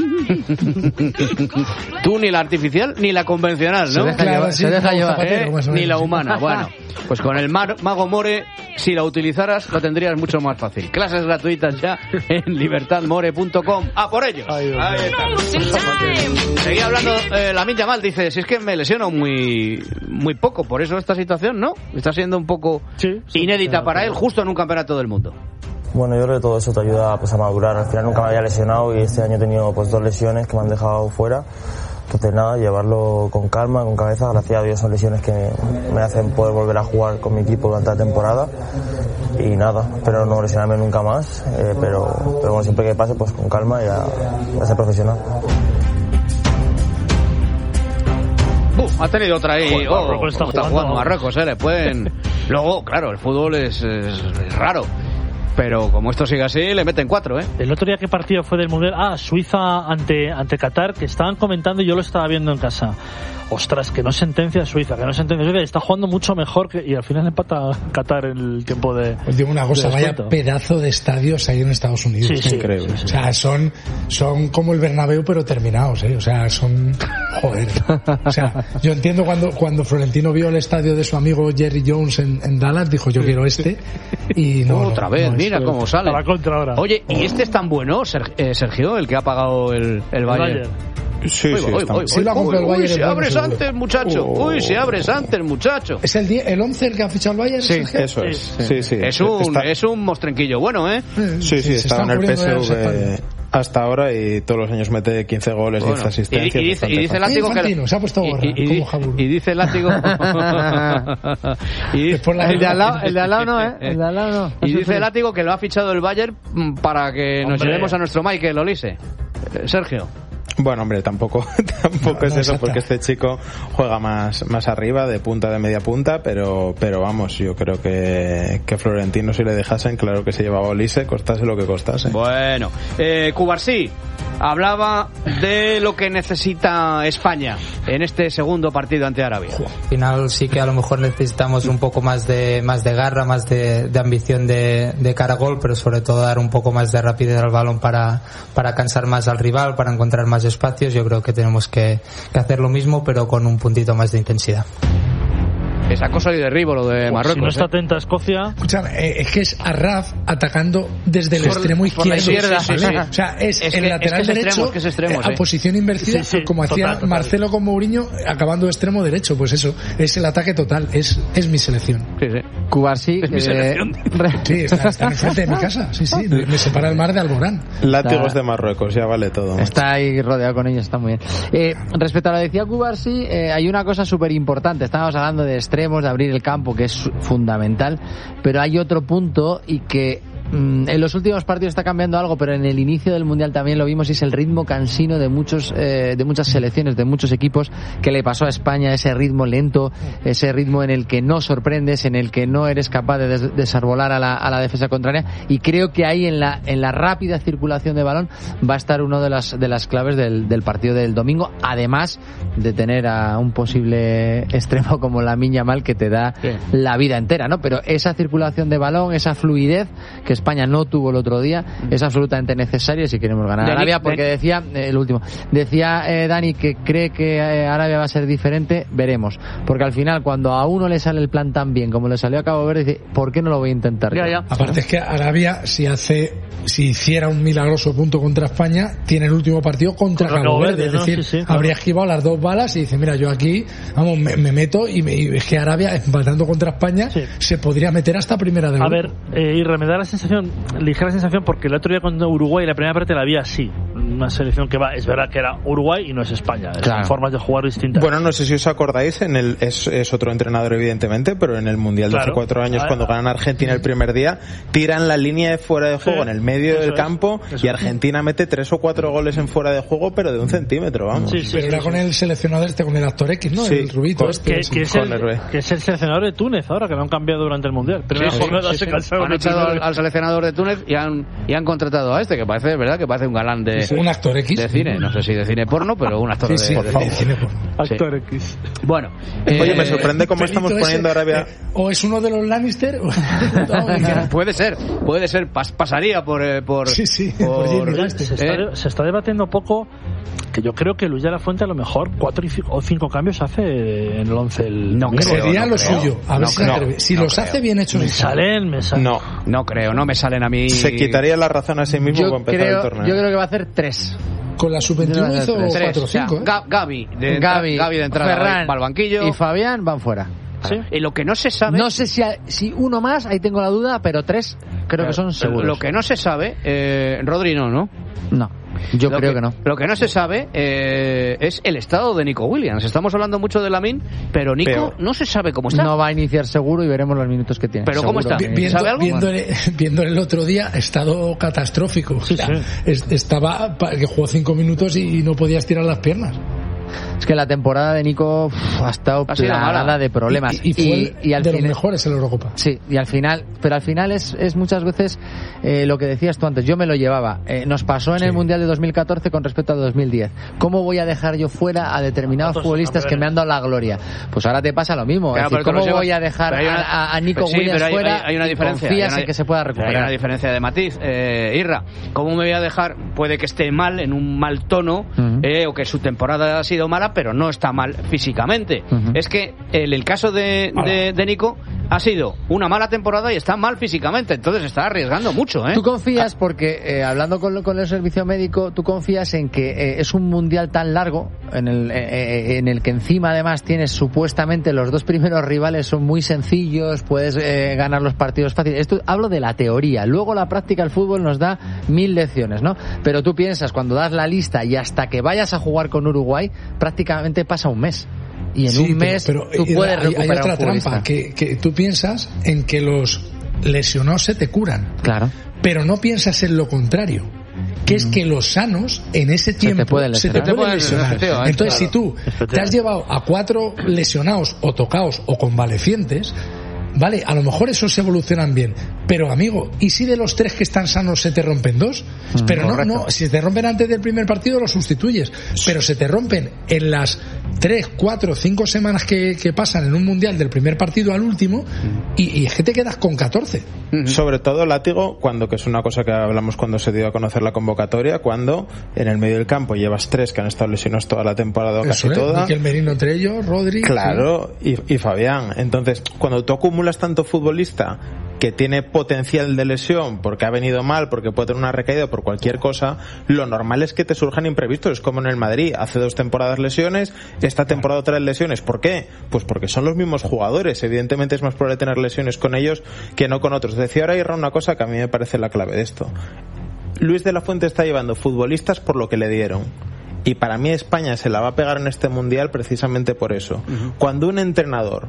A: Tú ni la artificial ni la convencional, ¿no?
D: Se deja
B: Claro,
D: llevar,
B: sí,
D: se deja
B: no,
D: llevar.
B: zapatero,
A: ¿Eh?
B: más o
A: Ni
B: menos,
A: la
B: sí.
A: humana. Bueno, pues con el Mar- Mago More, si la utilizaras, lo tendrías mucho más fácil. Clases gratuitas ya en libertad more punto com. ¡A por ellos!
C: Ay,
A: Ahí está. Seguía hablando, eh, Lamine Yamal dice, si es que me lesiono muy muy poco, por eso esta situación, ¿no? Está siendo un poco
C: Sí, sí,
A: inédita
C: sí,
A: para
C: sí.
A: él, justo en un campeonato del mundo.
E: Bueno, yo creo que todo eso te ayuda pues, a madurar. Al final nunca me había lesionado y este año he tenido pues dos lesiones que me han dejado fuera. Entonces nada, llevarlo con calma, con cabeza. Gracias a Dios son lesiones que me hacen poder volver a jugar con mi equipo durante la temporada. Y nada, espero no lesionarme nunca más, eh, pero, pero bueno, siempre que pase pues con calma y a, a ser profesional.
A: Uh, ha tenido otra ahí.
C: Joder,
A: Oh,
C: Marruecos está
A: cómo está
C: jugando.
A: jugando Marruecos, ¿eh? Le pueden... Luego, claro, el fútbol es, es, es raro. Pero como esto sigue así, le meten cuatro, ¿eh?
C: El otro día, ¿qué partido fue del Mundial? Ah, Suiza ante, ante Qatar, que estaban comentando y yo lo estaba viendo en casa. Ostras, que no sentencia Suiza, que no sentencia Suiza. Está jugando mucho mejor que, y al final empata Qatar en el tiempo de...
B: Os digo una cosa,
C: de
B: vaya
C: descuento.
B: pedazo de estadios hay en Estados Unidos.
C: Sí, sí,
F: Increíble.
C: sí, sí.
B: O sea, son, son como el Bernabéu, pero terminados, ¿eh? O sea, son... Joder. O sea, yo entiendo cuando, cuando Florentino vio el estadio de su amigo Jerry Jones en, en Dallas, dijo, yo quiero este. Y no,
A: Otra
B: no,
A: vez,
B: no,
A: mira
B: es-
A: cómo sale.
C: A la contra ahora.
A: Oye, ¿y este es tan bueno, Ser- eh, Sergio, el que ha pagado el, el
C: El
A: Bayern?
C: Bayern.
F: Sí, sí,
A: Uy,
F: está-
A: uy,
B: Sí
A: uy,
B: lo ha comprado
A: uy,
B: el Bayern,
A: uy, si
B: es bueno,
A: abres
B: seguro.
A: antes, muchacho. Uy, si abres antes, muchacho.
B: ¿Es el, die- el once el que ha fichado el Bayern?
A: Sí,
B: Sergio?
F: Eso es. Sí, sí.
A: Es un,
F: Está-
A: es un mostrenquillo bueno, ¿eh?
F: Sí, sí,
B: se
F: estaba en
B: están
F: el P
B: cubriendo
F: S
B: de las
F: V
B: espaldas.
F: hasta ahora y todos los años mete quince goles,
A: Bueno,
F: diez asistencias.
A: y, y dice, y dice el
F: bastante
A: látigo que...
B: Infantino, se ha puesto gorra,
A: y, y-
B: como Jaburu.
A: y dice el látigo... y,
B: Es por la-
D: El de al lado, el de al lado no, ¿eh? El de al lado no.
A: y dice el látigo que lo ha fichado el Bayern mm, para que nos
C: Hombre.
A: llevemos a nuestro Michael Olise. Eh, Sergio.
F: Bueno, hombre, tampoco, tampoco
B: No,
F: es
B: no,
F: eso,
B: exacto.
F: porque este chico juega más, más arriba, de punta, de media punta, pero, pero vamos, yo creo que, que Florentino, si le dejasen, claro que se llevaba a Olise, costase lo que costase.
A: Bueno, eh, Cubarsí hablaba de lo que necesita España en este segundo partido ante Arabia.
O: Al final sí que a lo mejor necesitamos un poco más de más de garra, más de, de ambición de, de cara a gol, pero sobre todo dar un poco más de rapidez al balón para, para cansar más al rival, para encontrar más espacios. Yo creo que tenemos que, que hacer lo mismo, pero con un puntito más de intensidad.
A: Es acoso y derribo lo de Marruecos.
C: Si no está
A: ¿eh?
C: atenta Escocia...
B: Escúchame, eh, es que es Arraf atacando desde el
A: Por-
B: extremo
A: por la
B: izquierdo.
A: izquierda, sí,
B: ¿vale?
A: sí.
B: O sea, es,
A: Es
B: el
A: que-
B: lateral
A: es que es
B: derecho
A: extremo, es que es extremo,
B: eh, a
A: sí.
B: posición invertida,
C: Sí, sí,
B: como
C: total,
B: hacía
C: total.
B: Marcelo con Mourinho, acabando de extremo derecho. Pues eso, es el ataque total, es, es mi selección.
A: Sí, sí.
D: Cubarsí.
A: Es mi
D: eh,
A: selección.
B: Sí, está, está enfrente de mi casa, sí, sí, me separa el mar de Alborán.
F: Látigos
D: Está-
F: de Marruecos, ya vale todo. macho.
D: Está ahí rodeado con ellos, está muy bien. Eh, respecto a lo que decía Cubarsí, eh, hay una cosa súper importante. Estábamos hablando de extremos, de abrir el campo, que es fundamental, pero hay otro punto y que en los últimos partidos está cambiando algo, pero en el inicio del Mundial también lo vimos, y es el ritmo cansino de muchos eh, de muchas selecciones, de muchos equipos, que le pasó a España, ese ritmo lento, ese ritmo en el que no sorprendes, en el que no eres capaz de des- desarbolar a la, a la defensa contraria, y creo que ahí en la en la rápida circulación de balón va a estar uno de las de las claves del, del partido del domingo, además de tener a un posible extremo como Lamine Yamal, que te da sí. la vida entera, ¿no? Pero esa circulación de balón, esa fluidez que España no tuvo el otro día, es absolutamente necesaria si queremos ganar a Arabia, porque decía, eh, el último, decía eh, Dani que cree que eh, Arabia va a ser diferente, veremos, porque al final cuando a uno le sale el plan tan bien como le salió a Cabo Verde, dice, ¿por qué no lo voy a intentar?
A: Ya, ya.
B: Aparte es que Arabia, si hace, si hiciera un milagroso punto contra España, tiene el último partido contra, contra Cabo Verde, Verde, es decir, ¿no? sí, sí, claro. habría esquivado las dos balas y dice, mira, yo aquí, vamos, me, me meto y, me, y es que Arabia, empatando contra España, sí. se podría meter hasta primera del
C: A
B: grupo.
C: ver, eh, y me da la sensación, ligera sensación, porque el otro día con Uruguay, la primera parte la vi así, una selección que va, es verdad que era Uruguay y no es España, claro. son formas de jugar distintas.
F: Bueno, no sé si os acordáis, en el es, es otro entrenador evidentemente, pero en el Mundial claro. de hace cuatro años, ah, cuando ganan Argentina el primer día, tiran la línea de fuera de juego sí, en el medio del campo es, y Argentina mete tres o cuatro goles en fuera de juego, pero de un centímetro, vamos.
B: Sí, sí, pero sí, era sí. con el seleccionador este, con el actor X, ¿no? Sí, el rubito
C: con,
B: este.
C: Que, que, es el, que es el seleccionador de Túnez ahora, que lo han cambiado durante el Mundial. Primera
A: sí,
C: jornada
A: sí,
C: se
A: sí,
C: cansaron.
A: Han echado al, al seleccionador de Túnez y han, y han contratado a este, que parece, ¿verdad? Que parece un galán de...
B: Sí, un actor X.
A: De cine, no sé si de cine porno, pero un actor
B: sí,
A: de,
B: sí,
A: de,
B: de cine porno.
C: Actor X.
A: Bueno.
F: Oye, eh, me sorprende cómo estamos poniendo
B: ese,
F: Arabia...
B: Eh, o es uno de los Lannister... O...
A: puede ser, puede ser, pas, pasaría por... Eh, por
B: sí, sí,
A: por,
B: por
C: se, está, eh. se está debatiendo poco, que yo creo que Luis de la Fuente a lo mejor cuatro o cinco cambios hace en el once. El
A: no creo,
B: sería
A: no
B: lo
A: creo.
B: suyo. A ver
A: no
B: si,
A: creo,
B: si
A: no
B: los
A: creo.
B: hace bien hechos.
C: Me salen, me salen.
F: No,
A: no creo, no me salen a mí.
F: Se quitaría la razón a sí mismo
D: yo
F: para empezar
D: creo,
F: el torneo.
D: Yo creo que va a hacer tres.
B: Con la sub veintiuno hizo cuatro o cinco.
A: O sea, ¿eh? Gavi, de
D: Gavi,
A: Gavi de entrada
D: Ferran
A: al banquillo.
D: Y Fabián van fuera.
A: ¿Sí? Y lo que no se sabe...
D: No sé si, si uno más, ahí tengo la duda, pero tres creo pero, que son seguros.
A: Lo que no se sabe, eh, Rodri no, ¿no?
D: No. Yo
A: lo
D: creo
A: que,
D: que no.
A: Lo que no se sabe eh, es el estado de Nico Williams. Estamos hablando mucho de Lamine, pero Nico Peor. no se sabe cómo está.
D: No va a iniciar seguro y veremos los minutos que tiene.
A: Pero
D: seguro.
A: ¿cómo está?
B: Viendo,
A: ¿Sabe algo?
B: Viéndole, viéndole el otro día, estado catastrófico.
C: Sí,
B: o sea,
C: sí.
B: Estaba que jugó cinco minutos y, y no podía estirar las piernas.
D: Es que la temporada de Nico uf, ha estado ha plagada de problemas.
B: Y, y, y fue y, y al de final, los mejores en la Eurocopa.
D: Sí, y al final, pero al final es, es muchas veces eh, lo que decías tú antes, yo me lo llevaba. Eh, nos pasó en sí. el Mundial de dos mil catorce con respecto a dos mil diez. ¿Cómo voy a dejar yo fuera a determinados futbolistas que me han dado la gloria? Pues ahora te pasa lo mismo. Claro, es decir, ¿cómo voy a dejar una, a, a Nico sí, Williams hay, fuera
A: hay, hay una diferencia,
D: y confías
A: hay una,
D: en que se pueda recuperar?
A: Hay una diferencia de matiz. Eh, Irra, ¿cómo me voy a dejar? Puede que esté mal, en un mal tono, uh-huh. eh, o que su temporada ha sido mala, pero no está mal físicamente. Uh-huh. Es que el, el caso de, de, de Nico ha sido una mala temporada y está mal físicamente, entonces está arriesgando mucho, ¿eh?
D: Tú confías, porque eh, hablando con, con el servicio médico, tú confías en que eh, es un mundial tan largo, en el, eh, en el que encima además tienes supuestamente los dos primeros rivales son muy sencillos, puedes eh, ganar los partidos fáciles. Esto hablo de la teoría, luego la práctica del fútbol nos da mil lecciones, ¿no? Pero tú piensas, cuando das la lista y hasta que vayas a jugar con Uruguay, prácticamente pasa un mes. Y en sí, un mes
B: pero, pero,
D: tú puedes recuperar
B: hay otra
D: un futbolista.
B: trampa, que, que tú piensas en que los lesionados se te curan.
D: Claro.
B: Pero no piensas en lo contrario, que es que los sanos en ese tiempo se te pueden lesionar. Entonces, si tú te has llevado a cuatro lesionados o tocados o convalecientes, vale, a lo mejor esos se evolucionan bien, pero amigo, ¿y si de los tres que están sanos se te rompen dos? Mm, pero no, correcto. no, si se te rompen antes del primer partido los sustituyes, pero se te rompen en las tres, cuatro, cinco semanas que, que pasan en un mundial del primer partido al último y, y es que te quedas con catorce.
F: Mm-hmm. Sobre todo látigo, cuando, que es una cosa que hablamos cuando se dio a conocer la convocatoria, cuando en el medio del campo llevas tres que han estado lesionados toda la temporada,
B: Eso
F: casi
B: es,
F: toda.
B: Miquel Merino entre ellos, Rodri.
F: Claro, sí. y, y Fabián. Entonces, cuando tú acumulas tanto futbolista que tiene potencial de lesión porque ha venido mal, porque puede tener una recaída por cualquier cosa, lo normal es que te surjan imprevistos. Es como en el Madrid, hace dos temporadas lesiones, esta temporada otra lesiones. ¿Por qué? Pues porque son los mismos jugadores. Evidentemente es más probable tener lesiones con ellos que no con otros. Decía ahora Irra una cosa que a mí me parece la clave de esto. Luis de la Fuente está llevando futbolistas por lo que le dieron. Y para mí España se la va a pegar en este mundial precisamente por eso. Uh-huh. Cuando un entrenador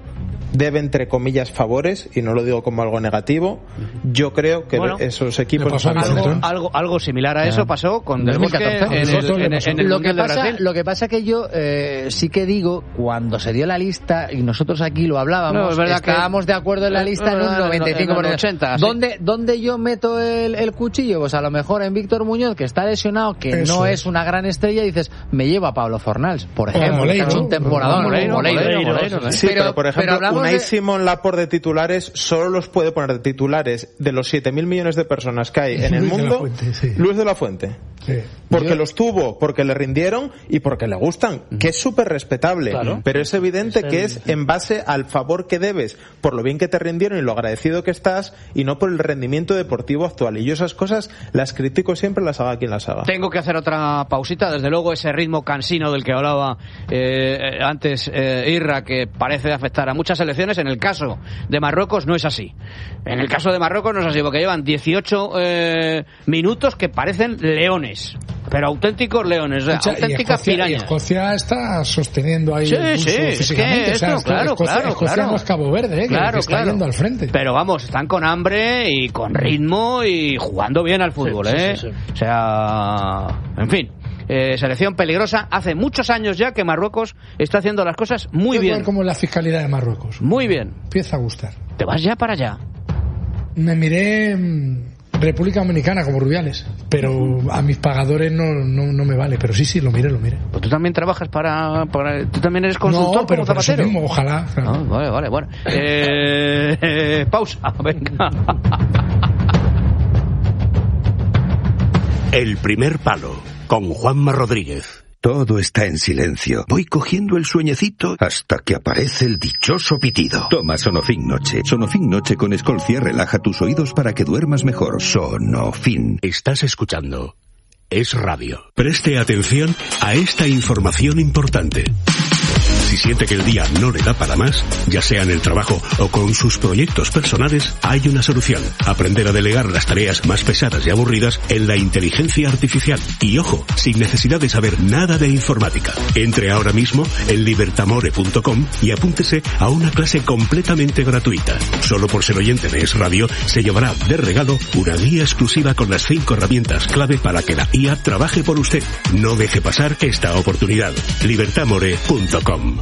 F: debe, entre comillas, favores, y no lo digo como algo negativo. Yo creo que bueno, esos equipos...
A: Algo, algo, algo similar a eso pasó con Del Bosque en el, en, en el
D: lo, que
A: pasa,
D: de Brasil. Lo que pasa que yo eh, sí que digo, cuando se dio la lista, y nosotros aquí lo hablábamos, no, es verdad estábamos que, de acuerdo en la lista en un noventa y cinco por ciento. ochenta, ¿Dónde, sí. ¿Dónde yo meto el, el cuchillo? Pues a lo mejor en Víctor Muñoz, que está lesionado, que eso no es una gran estrella, y dices, me llevo a Pablo Fornals, por ejemplo, que es un temporador.
A: Moleiro, Moleiro, Moleiro, Moleiro, ¿eh?
F: Sí, pero, pero por ejemplo, pero Unai de... Simón Laporte de titulares solo los puede poner de titulares de los siete mil millones de personas que hay en el
B: Luis
F: mundo,
B: de la Fuente, sí.
F: Luis de la Fuente. Sí. Porque yo... los tuvo, porque le rindieron y porque le gustan, que es súper respetable. Claro. Pero es evidente es el... que es en base al favor que debes, por lo bien que te rindieron y lo agradecido que estás, y no por el rendimiento deportivo actual. Y yo esas cosas las critico siempre, las haga quien las haga.
A: Tengo que hacer otra pausita. Desde luego ese ritmo cansino del que hablaba eh, antes eh, Irra, que parece afectar a muchas selecciones, en el caso de Marruecos no es así. En el caso de Marruecos no es así, porque llevan dieciocho eh, minutos que parecen leones, pero auténticos leones, o sea, auténticas
B: Escocia,
A: pirañas.
B: Y Escocia está sosteniendo ahí
A: sí,
B: el pulso
A: sí,
B: físicamente.
A: Es que esto,
B: o sea,
A: claro,
B: Escocia,
A: claro,
B: Escocia
A: claro.
B: no es Cabo Verde, eh,
A: claro,
B: que está
A: claro.
B: yendo al frente.
A: Pero vamos, están con hambre y con ritmo y jugando bien al fútbol, sí, ¿eh? Sí, sí, sí. O sea, en fin. Eh, selección peligrosa. Hace muchos años ya que Marruecos está haciendo las cosas muy
B: Quiero
A: bien.
B: ver cómo es la fiscalidad de Marruecos.
A: Muy bien.
B: Empieza a gustar.
A: ¿Te vas ya para allá?
B: Me miré mmm, República Dominicana como Rubiales, pero a mis pagadores no, no, no me vale. Pero sí, sí, lo miré, lo miré.
A: Pues tú también trabajas para... para tú también eres consultor,
B: no, pero
A: como zapatero.
B: Mismo, ojalá. Claro.
A: Ah, vale, vale, bueno. Eh, eh, pausa, venga.
G: El primer palo, con Juanma Rodríguez.
P: Todo está en silencio. Voy cogiendo el sueñecito hasta que aparece el dichoso pitido. Toma Sonofin Noche. Sonofin Noche con Escolcia relaja tus oídos para que duermas mejor. Sonofin.
G: Estás escuchando Es Radio. Preste atención a esta información importante. Si siente que el día no le da para más, ya sea en el trabajo o con sus proyectos personales, hay una solución. Aprender a delegar las tareas más pesadas y aburridas en la inteligencia artificial. Y ojo, sin necesidad de saber nada de informática. Entre ahora mismo en libertamore punto com y apúntese a una clase completamente gratuita. Solo por ser oyente de Es Radio, se llevará de regalo una guía exclusiva con las cinco herramientas clave para que la I A trabaje por usted. No deje pasar esta oportunidad. libertamore punto com.